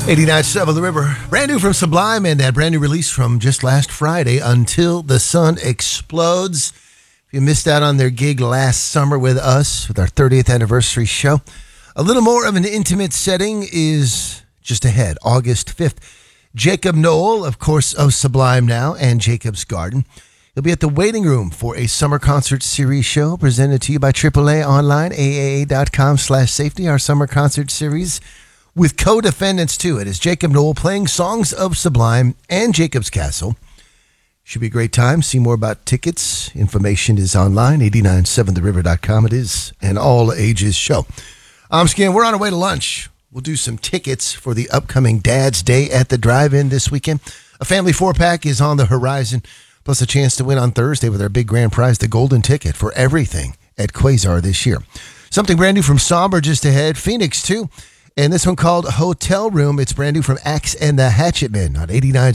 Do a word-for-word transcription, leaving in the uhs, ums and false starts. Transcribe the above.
eighty-nine point seven The River. Brand new from Sublime and that brand new release from just last Friday, Until the Sun Explodes. If you missed out on their gig last summer with us, with our thirtieth anniversary show, a little more of an intimate setting is just ahead, August fifth. Jacob Noel, of course, of Sublime now, and Jacob's Garden. He'll be at the waiting room for a summer concert series show presented to you by triple A Online, A A A dot com slash safety, our summer concert series. With co-defendants to it is Jacob Noel playing songs of Sublime and Jacob's Castle. Should be a great time. See more about tickets. Information is online, eight nine seven the river dot com. It is an all-ages show. I'm Skin. We're on our way to lunch. We'll do some tickets for the upcoming Dad's Day at the Drive-In this weekend. A family four-pack is on the horizon, plus a chance to win on Thursday with our big grand prize, the golden ticket for everything at Quasar this year. Something brand new from Somber just ahead. Phoenix, too. And this one called Hotel Room. It's brand new from Axe and the Hatchet Men on eighty-nine point